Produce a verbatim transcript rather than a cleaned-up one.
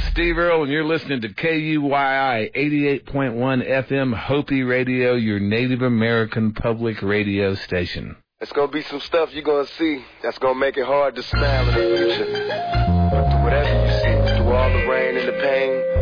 Steve Earle, and you're listening to K U Y I eighty-eight point one F M Hopi Radio, your Native American public radio station. It's going to be some stuff you're going to see that's going to make it hard to smile in the future. But through whatever you see, through all the rain and the pain,